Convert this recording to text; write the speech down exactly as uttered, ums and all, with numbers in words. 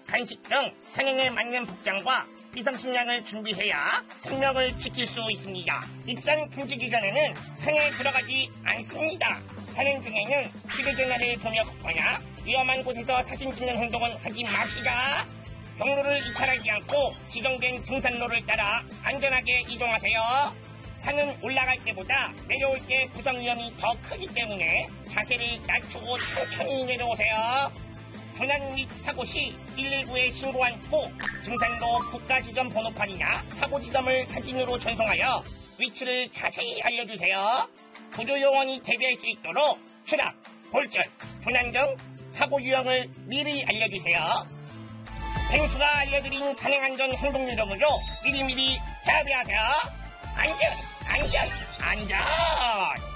간식 등 산행에 맞는 복장과 비상식량을 준비해야 생명을 지킬 수 있습니다. 입산 금지 기간에는 산에 들어가지 않습니다. 산행 중에는 휴대전화를 보며 걷거나 위험한 곳에서 사진 찍는 행동은 하지 맙시다. 경로를 이탈하지 않고 지정된 등산로를 따라 안전하게 이동하세요. 산은 올라갈 때보다 내려올 때 부상 위험이 더 크기 때문에 자세를 낮추고 천천히 내려오세요. 조난 및 사고 시 일일구에 신고한 후 등산로 국가지점 번호판이나 사고지점을 사진으로 전송하여 위치를 자세히 알려주세요. 구조요원이 대비할 수 있도록 추락, 골절, 조난 등 사고 유형을 미리 알려주세요. 펭수가 알려드린 산행안전 행동요령으로 미리미리 대비하세요. 안전, 안전, 안전!